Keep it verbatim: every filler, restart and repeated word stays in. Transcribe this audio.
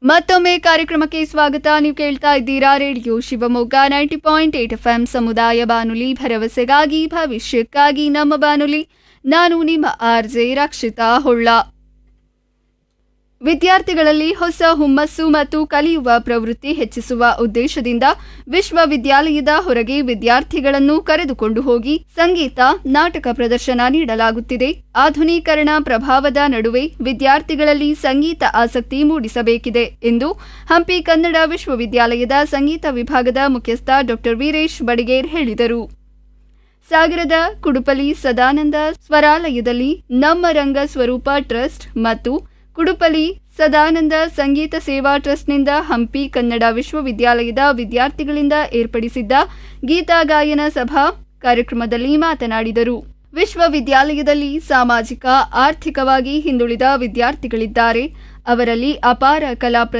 ಮತ್ತೊಮ್ಮೆ ಕಾರ್ಯಕ್ರಮಕ್ಕೆ ಸ್ವಾಗತ. ನೀವು ಕೇಳ್ತಾ ಇದ್ದೀರಾ radio Shivamogga ninety point eight F M ಸಮುದಾಯ ಬಾನುಲಿ, ಭರವಸೆಗಾಗಿ ಭವಿಷ್ಯಕ್ಕಾಗಿ ನಮ್ಮ ಬಾನುಲಿ. ನಾನು ನಿಮ್ಮ ಆರ್ಜೆ ರಕ್ಷಿತಾ ಹೊಳ್ಳ. ವಿದ್ಯಾರ್ಥಿಗಳಲ್ಲಿ ಹೊಸ ಹುಮ್ಮಸ್ಸು ಮತ್ತು ಕಲಿಯುವ ಪ್ರವೃತ್ತಿ ಹೆಚ್ಚಿಸುವ ಉದ್ದೇಶದಿಂದ ವಿಶ್ವವಿದ್ಯಾಲಯದ ಹೊರಗೆ ವಿದ್ಯಾರ್ಥಿಗಳನ್ನು ಕರೆದುಕೊಂಡು ಹೋಗಿ ಸಂಗೀತ, ನಾಟಕ ಪ್ರದರ್ಶನ ನೀಡಲಾಗುತ್ತಿದೆ. ಆಧುನೀಕರಣ ಪ್ರಭಾವದ ನಡುವೆ ವಿದ್ಯಾರ್ಥಿಗಳಲ್ಲಿ ಸಂಗೀತ ಆಸಕ್ತಿ ಮೂಡಿಸಬೇಕಿದೆ ಎಂದು ಹಂಪಿ ಕನ್ನಡ ವಿಶ್ವವಿದ್ಯಾಲಯದ ಸಂಗೀತ ವಿಭಾಗದ ಮುಖ್ಯಸ್ಥ ಡಾಕ್ಟರ್ ವೀರೇಶ್ ಬಡಿಗೇರ್ ಹೇಳಿದರು. ಸಾಗರದ ಕುಡುಪಲಿ ಸದಾನಂದ ಸ್ವರಾಲಯದಲ್ಲಿ ನಮ್ಮ ರಂಗ ಸ್ವರೂಪ ಟ್ರಸ್ಟ್ ಮತ್ತು ಕುಡುಪಲಿ ಸದಾನಂದ ಸಂಗೀತ ಸೇವಾ ಟ್ರಸ್ಟ್ನಿಂದ ಹಂಪಿ ಕನ್ನಡ ವಿಶ್ವವಿದ್ಯಾಲಯದ ವಿದ್ಯಾರ್ಥಿಗಳಿಂದ ಏರ್ಪಡಿಸಿದ್ದ ಗೀತಾ ಗಾಯನ ಸಭಾ ಕಾರ್ಯಕ್ರಮದಲ್ಲಿ ಮಾತನಾಡಿದರು. ವಿಶ್ವವಿದ್ಯಾಲಯದಲ್ಲಿ ಸಾಮಾಜಿಕ, ಆರ್ಥಿಕವಾಗಿ ಹಿಂದುಳಿದ ವಿದ್ಯಾರ್ಥಿಗಳಿದ್ದಾರೆ. ಅವರಲ್ಲಿ ಅಪಾರ ಕಲಾ